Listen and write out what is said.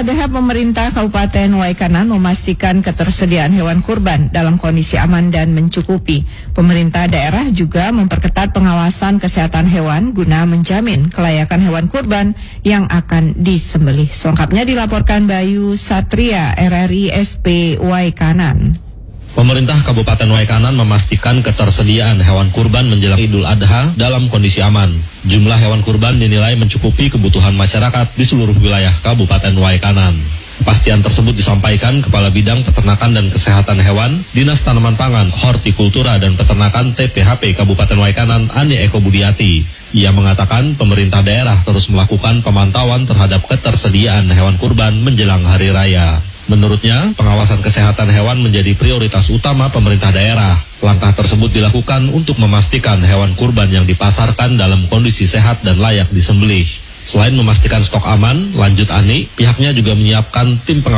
Adha, pemerintah Kabupaten Waikanan memastikan ketersediaan hewan kurban dalam kondisi aman dan mencukupi. Pemerintah daerah juga memperketat pengawasan kesehatan hewan guna menjamin kelayakan hewan kurban yang akan disembelih. Selengkapnya dilaporkan Bayu Satria, RRI SP Waikanan. Pemerintah Kabupaten Waikanan memastikan ketersediaan hewan kurban menjelang Idul Adha dalam kondisi aman. Jumlah hewan kurban dinilai mencukupi kebutuhan masyarakat di seluruh wilayah Kabupaten Waikanan. Kepastian tersebut disampaikan Kepala Bidang Peternakan dan Kesehatan Hewan, Dinas Tanaman Pangan, Hortikultura dan Peternakan TPHP Kabupaten Waikanan, Ani Eko Budiati. Ia mengatakan pemerintah daerah terus melakukan pemantauan terhadap ketersediaan hewan kurban menjelang Hari Raya. Menurutnya, pengawasan kesehatan hewan menjadi prioritas utama pemerintah daerah. Langkah tersebut dilakukan untuk memastikan hewan kurban yang dipasarkan dalam kondisi sehat dan layak disembelih. Selain memastikan stok aman, lanjut Ani, pihaknya juga menyiapkan tim pengawasan